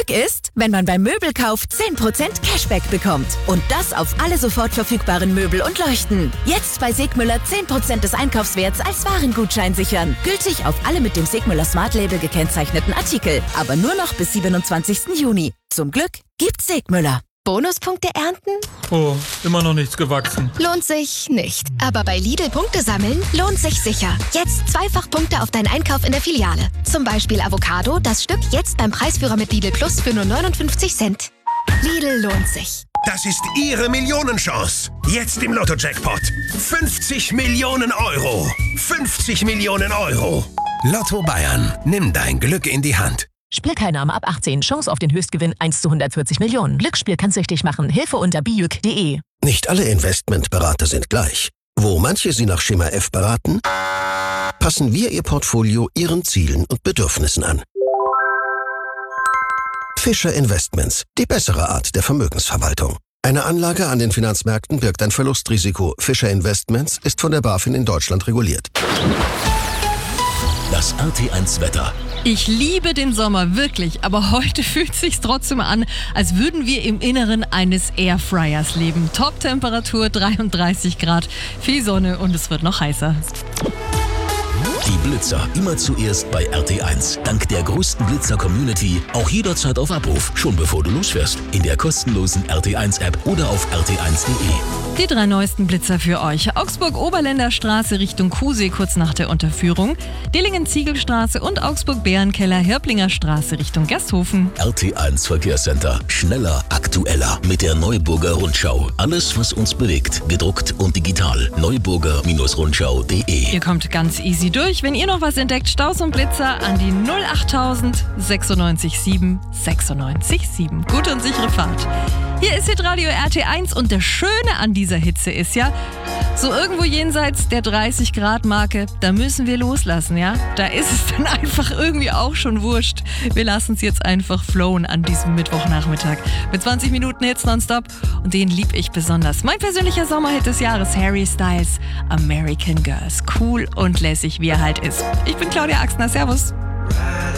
Gag ist, wenn man beim Möbelkauf 10% Cashback bekommt. Und das auf alle sofort verfügbaren Möbel und Leuchten. Jetzt bei Segmüller 10% des Einkaufswerts als Warengutschein sichern. Gültig auf alle mit dem Segmüller Smart Label gekennzeichneten Artikel. Aber nur noch bis 27. Juni. Zum Glück gibt's Segmüller. Bonuspunkte ernten? Oh, immer noch nichts gewachsen. Lohnt sich nicht. Aber bei Lidl Punkte sammeln lohnt sich sicher. Jetzt zweifach Punkte auf deinen Einkauf in der Filiale. Zum Beispiel Avocado, das Stück jetzt beim Preisführer mit Lidl Plus für nur 59 Cent. Lidl lohnt sich. Das ist Ihre Millionenchance. Jetzt im Lotto-Jackpot. 50 Millionen Euro. 50 Millionen Euro. Lotto Bayern. Nimm dein Glück in die Hand. Spielteilnahme ab 18. Chance auf den Höchstgewinn 1 zu 140 Millionen. Glücksspiel kann süchtig machen. Hilfe unter bijuk.de. Nicht alle Investmentberater sind gleich. Wo manche Sie nach Schema F beraten, passen wir Ihr Portfolio Ihren Zielen und Bedürfnissen an. Fischer Investments, die bessere Art der Vermögensverwaltung. Eine Anlage an den Finanzmärkten birgt ein Verlustrisiko. Fischer Investments ist von der BaFin in Deutschland reguliert. Das RT1 Wetter. Ich liebe den Sommer, wirklich, aber heute fühlt es sich trotzdem an, als würden wir im Inneren eines Airfryers leben. Top-Temperatur 33 Grad, viel Sonne und es wird noch heißer. Die Blitzer immer zuerst bei RT1. Dank der größten Blitzer-Community auch jederzeit auf Abruf, schon bevor du losfährst. In der kostenlosen RT1-App oder auf rt1.de. Die 3 neuesten Blitzer für euch. Augsburg-Oberländer Straße Richtung Kusee kurz nach der Unterführung. Dillingen-Ziegelstraße und Augsburg-Bärenkeller-Hirplinger Straße Richtung Gersthofen. RT1 Verkehrscenter. Schneller, aktueller. Mit der Neuburger Rundschau. Alles, was uns bewegt. Gedruckt und digital. Neuburger-Rundschau.de. Ihr kommt ganz easy durch. Wenn ihr noch was entdeckt, Staus und Blitzer an die 08000 96 7 96 7. Gute und sichere Fahrt. Hier ist Hitradio RT1 und das Schöne an dieser Hitze ist ja, so irgendwo jenseits der 30-Grad-Marke, da müssen wir loslassen, ja? Da ist es dann einfach irgendwie auch schon wurscht. Wir lassen es jetzt einfach flowen an diesem Mittwochnachmittag. Mit 20 Minuten Hits nonstop und den lieb ich besonders. Mein persönlicher Sommerhit des Jahres, Harry Styles, American Girls. Cool und lässig, wie er halt ist. Ich bin Claudia Axner, servus.